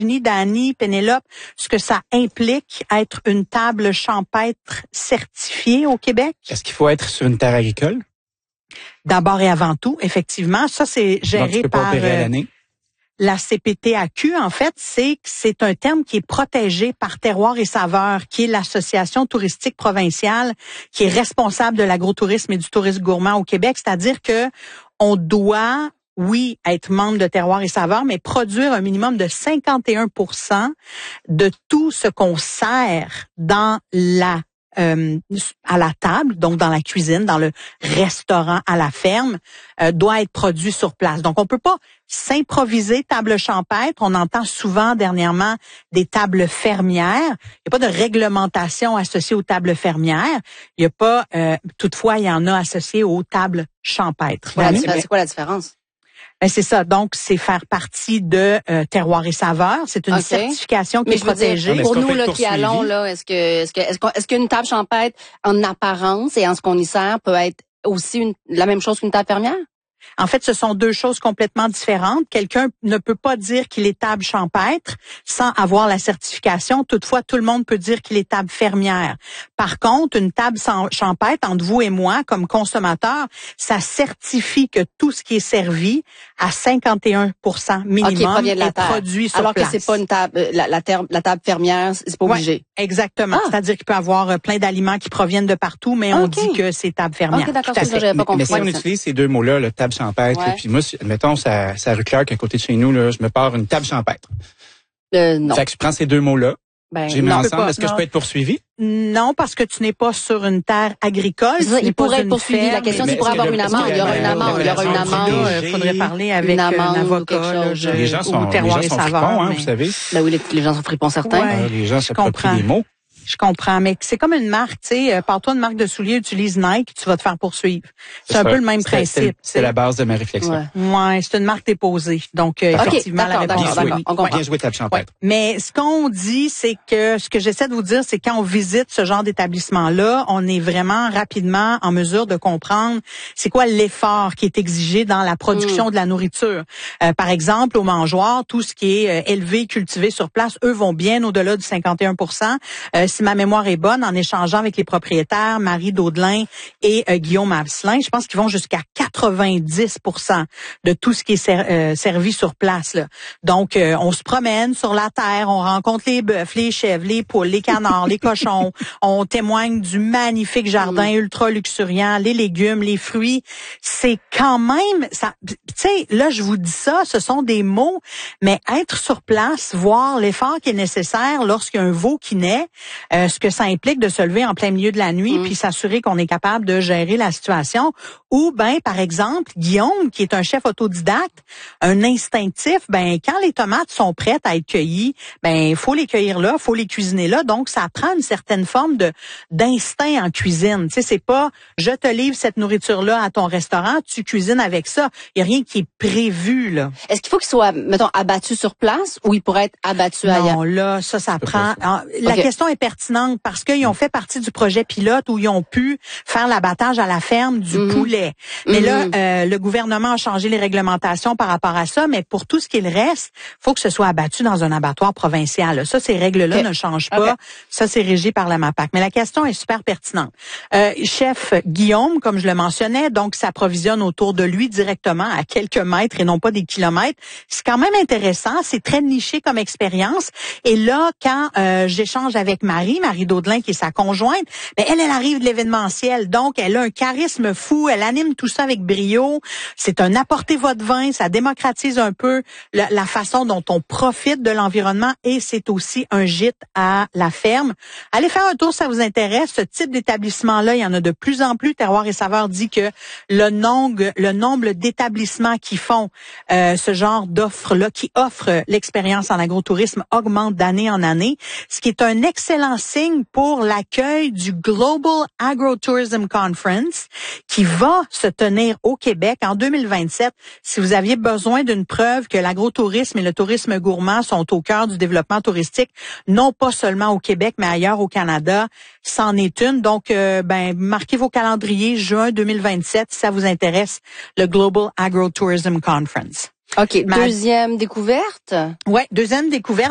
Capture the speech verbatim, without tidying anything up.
Dani, Pénélope, ce que ça implique être une table champêtre certifiée au Québec? Est-ce qu'il faut être sur une terre agricole? D'abord et avant tout, effectivement. Ça, c'est géré Donc, tu peux pas par opérer à l'année? la C P T A Q. En fait, c'est que c'est un terme qui est protégé par Terroir et Saveurs, qui est l'association touristique provinciale qui est responsable de l'agrotourisme et du tourisme gourmand au Québec. C'est-à-dire que on doit, oui, être membre de Terroir et Saveurs, mais produire un minimum de cinquante et un pour cent de tout ce qu'on sert dans la Euh, à la table, donc dans la cuisine, dans le restaurant à la ferme, euh, doit être produit sur place. Donc, on peut pas s'improviser table champêtre. On entend souvent dernièrement des tables fermières. Il n'y a pas de réglementation associée aux tables fermières. Il n'y a pas, euh, toutefois, il y en a associées aux tables champêtres. Ouais, c'est quoi la différence? Ben, c'est ça. Donc, c'est faire partie de euh, Terroir et Saveurs. C'est une okay. certification qui mais est protégée. Dire, pour nous là qui allons là, est-ce que est-ce que est-ce, qu'on, est-ce qu'une table champêtre en apparence et en ce qu'on y sert peut être aussi une, la même chose qu'une table fermière? En fait, ce sont deux choses complètement différentes. Quelqu'un ne peut pas dire qu'il est table champêtre sans avoir la certification. Toutefois, tout le monde peut dire qu'il est table fermière. Par contre, une table champêtre, entre vous et moi, comme consommateur, ça certifie que tout ce qui est servi à cinquante et un pour cent minimum okay, de la est produit sur Alors place. Alors que c'est pas une table, la, la, terre, la table fermière, c'est pas obligé. Ouais, exactement. Ah. C'est-à-dire qu'il peut y avoir plein d'aliments qui proviennent de partout, mais on okay. dit que c'est table fermière. Okay, d'accord, c'est ça, j'avais pas compris. Mais si on utilise ces deux mots-là, le table champêtre, ouais. Puis moi, admettons, ça, ça rue Clark, à côté de chez nous, là, je me pars une table champêtre. Euh, non. Fait que je prends ces deux mots-là, ben, j'ai mis ensemble. Est-ce que non. je peux être poursuivi? Non, parce que tu n'es pas sur une terre agricole. Ça, il pourrait être poursuivi. Ferme. La question, c'est pour avoir une amende. Il y aura une amende. Il y aura une amende. Il faudrait parler avec un avocat. Les gens sont, les gens sont fripons, hein, vous savez. Ben oui, les, les gens sont fripons certains. Ouais, les gens s'approprient les mots. Je comprends, mais c'est comme une marque, tu sais, euh, par toi une marque de souliers, utilise Nike, tu vas te faire poursuivre. C'est, c'est un peu le même principe. C'est, c'est la base de ma réflexion. Ouais, ouais c'est une marque déposée. Donc, euh, okay, effectivement, la réponse bien joué, on bien joué, table champêtre. Ouais. Mais ce qu'on dit, c'est que, ce que j'essaie de vous dire, c'est quand on visite ce genre d'établissement-là, on est vraiment rapidement en mesure de comprendre c'est quoi l'effort qui est exigé dans la production mmh. de la nourriture. Euh, par exemple, au mangeoir, tout ce qui est euh, élevé, cultivé sur place, eux vont bien au-delà du cinquante et un pour cent. Euh, si ma mémoire est bonne, en échangeant avec les propriétaires, Marie Daudelin et euh, Guillaume Asselin, je pense qu'ils vont jusqu'à quatre-vingt-dix pour cent de tout ce qui est ser- euh, servi sur place. Là. Donc, euh, on se promène sur la terre, on rencontre les bœufs, les chèvres, les poules, les canards, les cochons. On témoigne du magnifique jardin mmh. ultra luxuriant, les légumes, les fruits. C'est quand même, ça. Tu sais, là, je vous dis ça, ce sont des mots, mais être sur place, voir l'effort qui est nécessaire lorsqu'il y a un veau qui naît, euh, ce que ça implique de se lever en plein milieu de la nuit mmh. puis s'assurer qu'on est capable de gérer la situation. Ou ben par exemple, Guillaume, qui est un chef autodidacte, un instinctif, ben quand les tomates sont prêtes à être cueillies, ben faut les cueillir là, faut les cuisiner là. Donc ça prend une certaine forme de d'instinct en cuisine. Tu sais, c'est pas je te livre cette nourriture là à ton restaurant, tu cuisines avec ça. Il y a rien qui est prévu là. Est-ce qu'il faut qu'il soit mettons abattu sur place ou il pourrait être abattu non, ailleurs? Non, là ça ça prend ça. La okay. question est pertinente parce qu'ils ont fait partie du projet pilote où ils ont pu faire l'abattage à la ferme du mm-hmm. poulet. Mais mm-hmm. là, euh, le gouvernement a changé les réglementations par rapport à ça, mais pour tout ce qui reste, faut que ce soit abattu dans un abattoir provincial. Ça, ces règles-là okay. ne changent pas. Okay. Ça, c'est régi par la MAPAC. Mais la question est super pertinente. Euh, chef Guillaume, comme je le mentionnais, donc s'approvisionne autour de lui directement à quelques mètres et non pas des kilomètres. C'est quand même intéressant. C'est très niché comme expérience. Et là, quand euh, j'échange avec Marie, Marie Daudelin, qui est sa conjointe, ben elle, elle arrive de l'événementiel. Donc, elle a un charisme fou. Elle anime tout ça avec brio. C'est un apporter votre vin. Ça démocratise un peu la, la façon dont on profite de l'environnement et c'est aussi un gîte à la ferme. Allez faire un tour, ça vous intéresse. Ce type d'établissement-là, il y en a de plus en plus. Terroir et Saveurs dit que le nombre, le nombre d'établissements qui font euh, ce genre d'offres-là, qui offrent l'expérience en agrotourisme, augmente d'année en année, ce qui est un excellent signe pour l'accueil du Global Agrotourism Conference qui va se tenir au Québec en deux mille vingt-sept. Si vous aviez besoin d'une preuve que l'agrotourisme et le tourisme gourmand sont au cœur du développement touristique, non pas seulement au Québec, mais ailleurs au Canada, c'en est une. Donc, euh, ben, marquez vos calendriers, juin deux mille vingt-sept, si ça vous intéresse, le Global Agrotourism Conference. OK. Ma... Deuxième découverte? Ouais, deuxième découverte.